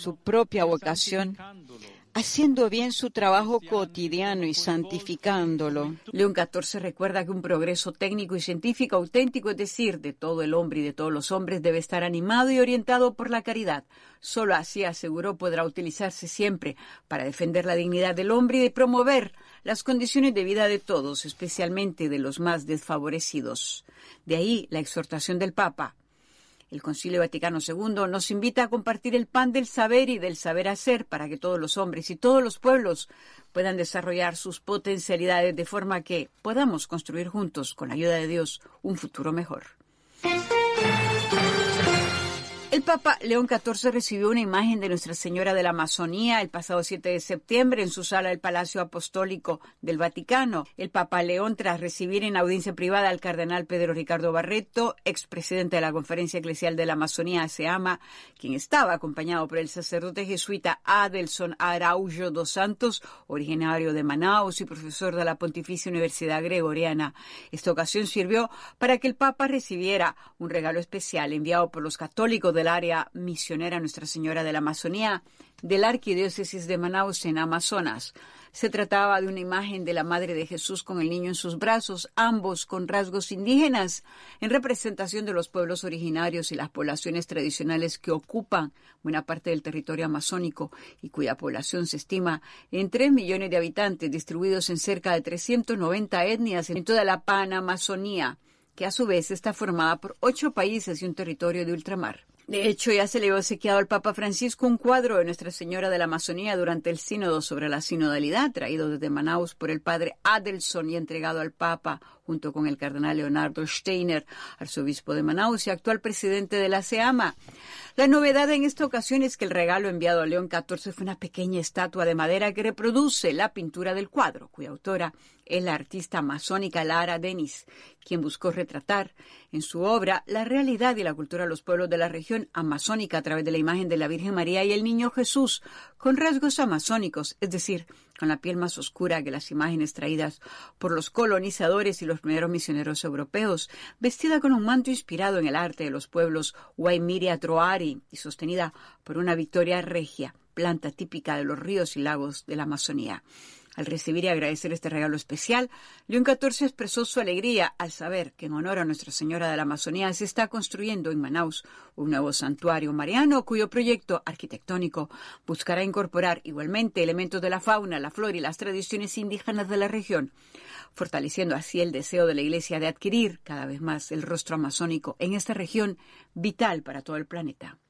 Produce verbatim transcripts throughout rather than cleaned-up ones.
su propia vocación, haciendo bien su trabajo cotidiano y santificándolo. León catorce recuerda que un progreso técnico y científico auténtico, es decir, de todo el hombre y de todos los hombres, debe estar animado y orientado por la caridad. Solo así, aseguró, podrá utilizarse siempre para defender la dignidad del hombre y de promover las condiciones de vida de todos, especialmente de los más desfavorecidos. De ahí la exhortación del Papa. El Concilio Vaticano segundo nos invita a compartir el pan del saber y del saber hacer para que todos los hombres y todos los pueblos puedan desarrollar sus potencialidades de forma que podamos construir juntos, con la ayuda de Dios, un futuro mejor. El Papa León catorce recibió una imagen de Nuestra Señora de la Amazonía el pasado siete de septiembre en su sala del Palacio Apostólico del Vaticano. El Papa León, tras recibir en audiencia privada al cardenal Pedro Ricardo Barreto, expresidente de la Conferencia Eclesial de la Amazonía, SEAMA, quien estaba acompañado por el sacerdote jesuita Adelson Araújo dos Santos, originario de Manaus y profesor de la Pontificia Universidad Gregoriana. Esta ocasión sirvió para que el Papa recibiera un regalo especial enviado por los católicos del área misionera Nuestra Señora de la Amazonía de la Arquidiócesis de Manaus en Amazonas. Se trataba de una imagen de la Madre de Jesús con el niño en sus brazos, ambos con rasgos indígenas, en representación de los pueblos originarios y las poblaciones tradicionales que ocupan buena parte del territorio amazónico y cuya población se estima en tres millones de habitantes distribuidos en cerca de trescientas noventa etnias en toda la Panamazonía, que a su vez está formada por ocho países y un territorio de ultramar. De hecho, ya se le había obsequiado al Papa Francisco un cuadro de Nuestra Señora de la Amazonía durante el sínodo sobre la sinodalidad, traído desde Manaus por el padre Adelson y entregado al Papa, junto con el cardenal Leonardo Steiner, arzobispo de Manaus y actual presidente de la SEAMA. La novedad en esta ocasión es que el regalo enviado a León catorce fue una pequeña estatua de madera que reproduce la pintura del cuadro, cuya autora es la artista amazónica Lara Denis, quien buscó retratar en su obra la realidad y la cultura de los pueblos de la región amazónica a través de la imagen de la Virgen María y el Niño Jesús, con rasgos amazónicos, es decir, con la piel más oscura que las imágenes traídas por los colonizadores y los primeros misioneros europeos, vestida con un manto inspirado en el arte de los pueblos Waimiria Troari y sostenida por una Victoria regia, planta típica de los ríos y lagos de la Amazonía. Al recibir y agradecer este regalo especial, León catorce expresó su alegría al saber que en honor a Nuestra Señora de la Amazonía se está construyendo en Manaus un nuevo santuario mariano cuyo proyecto arquitectónico buscará incorporar igualmente elementos de la fauna, la flora y las tradiciones indígenas de la región, fortaleciendo así el deseo de la Iglesia de adquirir cada vez más el rostro amazónico en esta región vital para todo el planeta.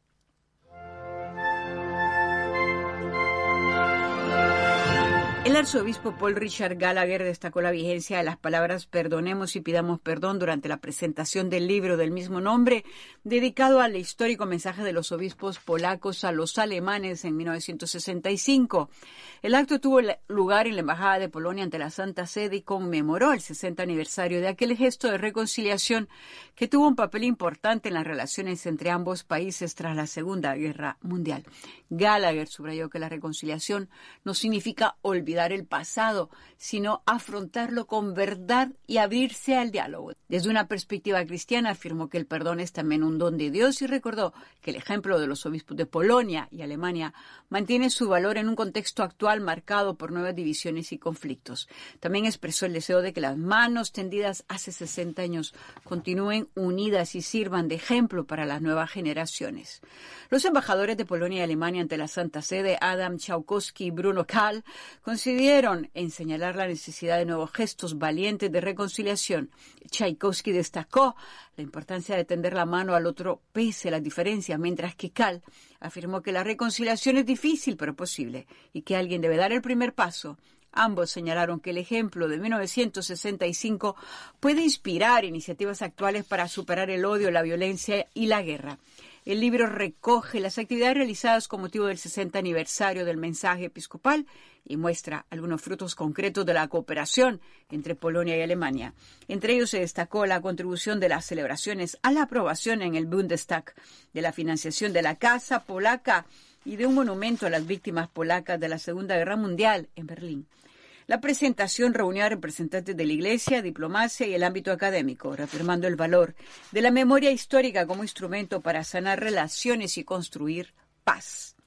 El arzobispo Paul Richard Gallagher destacó la vigencia de las palabras perdonemos y pidamos perdón durante la presentación del libro del mismo nombre, dedicado al histórico mensaje de los obispos polacos a los alemanes en mil novecientos sesenta y cinco. El acto tuvo lugar en la Embajada de Polonia ante la Santa Sede y conmemoró el sesenta aniversario de aquel gesto de reconciliación que tuvo un papel importante en las relaciones entre ambos países tras la Segunda Guerra Mundial. Gallagher subrayó que la reconciliación no significa olvidar el pasado, sino afrontarlo con verdad y abrirse al diálogo. Desde una perspectiva cristiana, afirmó que el perdón es también un don de Dios y recordó que el ejemplo de los obispos de Polonia y Alemania mantiene su valor en un contexto actual marcado por nuevas divisiones y conflictos. También expresó el deseo de que las manos tendidas hace sesenta años continúen unidas y sirvan de ejemplo para las nuevas generaciones. Los embajadores de Polonia y Alemania ante la Santa Sede, Adam Tchaikovsky y Bruno Kahl, coincidieron en señalar la necesidad de nuevos gestos valientes de reconciliación. Tchaikovsky destacó la importancia de tender la mano al otro pese a las diferencias, mientras que Kahl afirmó que la reconciliación es difícil pero posible y que alguien debe dar el primer paso. Ambos señalaron que el ejemplo de mil novecientos sesenta y cinco puede inspirar iniciativas actuales para superar el odio, la violencia y la guerra. El libro recoge las actividades realizadas con motivo del sesenta aniversario del mensaje episcopal y muestra algunos frutos concretos de la cooperación entre Polonia y Alemania. Entre ellos se destacó la contribución de las celebraciones a la aprobación en el Bundestag de la financiación de la Casa Polaca y de un monumento a las víctimas polacas de la Segunda Guerra Mundial en Berlín. La presentación reunió a representantes de la Iglesia, diplomacia y el ámbito académico, reafirmando el valor de la memoria histórica como instrumento para sanar relaciones y construir paz.